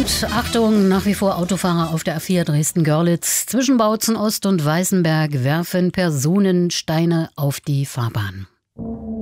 Und Achtung, nach wie vor Autofahrer auf der A4 Dresden-Görlitz. Zwischen Bautzen Ost und Weißenberg werfen Personen Steine auf die Fahrbahn.